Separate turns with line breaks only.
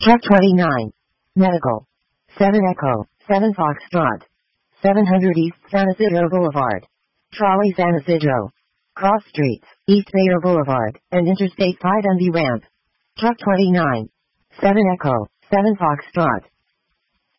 Truck 29. Medical. 7 Echo, 7 Foxtrot. 700 East San Isidro Boulevard. Trolley San Isidro. Cross Streets, East Bayer Boulevard, and Interstate 5 Dundee Ramp. Truck 29. 7 Echo, 7 Foxtrot.